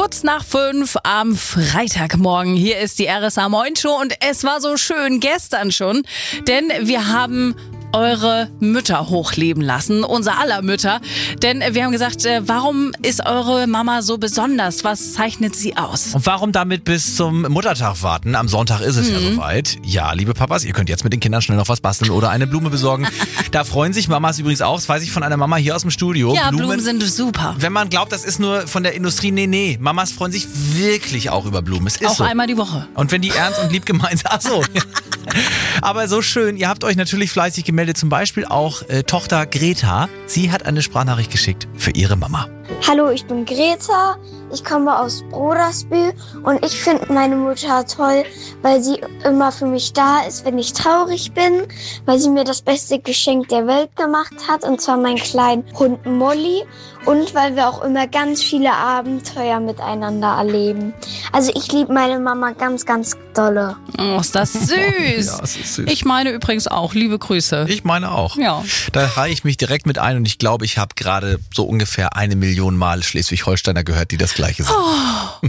Kurz nach 5 am Freitagmorgen. Hier ist die RSA Moin Show und es war so schön gestern schon, denn wir haben eure Mütter hochleben lassen, unser aller Mütter. Denn wir haben gesagt, warum ist eure Mama so besonders? Was zeichnet sie aus? Und warum damit bis zum Muttertag warten? Am Sonntag ist es ja soweit. Ja, liebe Papas, ihr könnt jetzt mit den Kindern schnell noch was basteln oder eine Blume besorgen. Da freuen sich Mamas übrigens auch. Das weiß ich von einer Mama hier aus dem Studio. Ja, Blumen sind super. Wenn man glaubt, das ist nur von der Industrie, nee. Mamas freuen sich wirklich auch über Blumen. Es ist auch so. Einmal die Woche. Und wenn die ernst und lieb gemeint sind, ach so. Aber so schön, ihr habt euch natürlich fleißig gemeldet, zum Beispiel auch Tochter Greta. Sie hat eine Sprachnachricht geschickt für ihre Mama. Hallo, ich bin Greta, ich komme aus Brodersbühl und ich finde meine Mutter toll, weil sie immer für mich da ist, wenn ich traurig bin, weil sie mir das beste Geschenk der Welt gemacht hat, und zwar meinen kleinen Hund Molly, und weil wir auch immer ganz viele Abenteuer miteinander erleben. Also ich liebe meine Mama ganz, ganz dolle. Oh, ist das süß. Ja, es ist süß. Ich meine übrigens auch, liebe Grüße. Ich meine auch. Ja. Da reihe ich mich direkt mit ein und ich glaube, ich habe gerade so ungefähr 1 Million Mal Schleswig-Holsteiner gehört, die das Gleiche sagen.